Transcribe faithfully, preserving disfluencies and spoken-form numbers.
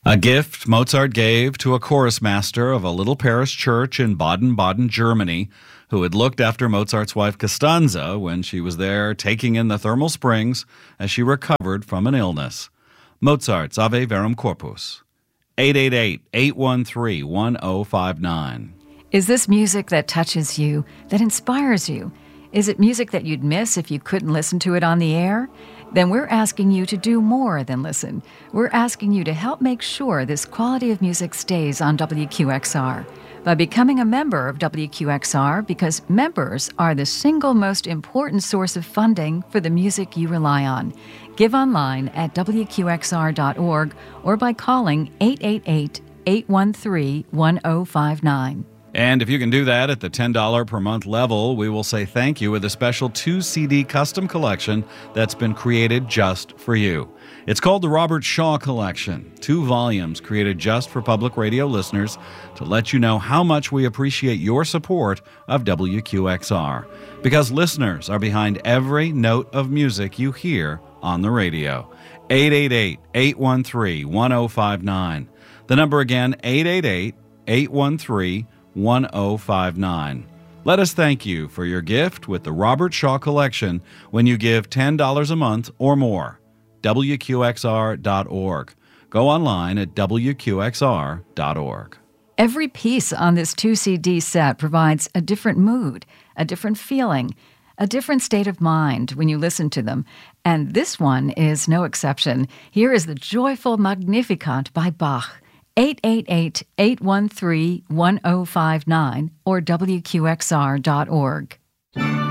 A gift Mozart gave to a chorus master of a little parish church in Baden-Baden, Germany, who had looked after Mozart's wife Costanza when she was there taking in the thermal springs as she recovered from an illness. Mozart's Ave Verum Corpus. eight eight eight, eight one three, one zero five nine. Is this music that touches you, that inspires you? Is it music that you'd miss if you couldn't listen to it on the air? Then we're asking you to do more than listen. We're asking you to help make sure this quality of music stays on W Q X R by becoming a member of W Q X R, because members are the single most important source of funding for the music you rely on. Give online at W Q X R dot org or by calling eight eight eight, eight one three, one zero five nine. And if you can do that at the ten dollars per month level, we will say thank you with a special two C D custom collection that's been created just for you. It's called the Robert Shaw Collection, two volumes created just for public radio listeners to let you know how much we appreciate your support of W Q X R, because listeners are behind every note of music you hear on the radio. eight eight eight, eight one three, one zero five nine. The number again, eight eight eight, eight one three, one zero five nine. Let us thank you for your gift with the Robert Shaw Collection when you give ten dollars a month or more. W Q X R dot org. Go online at W Q X R dot org. Every piece on this two C D set provides a different mood, a different feeling, a different state of mind when you listen to them. And this one is no exception. Here is the joyful Magnificat by Bach. eight eight eight, eight one three, one zero five nine or W Q X R dot org.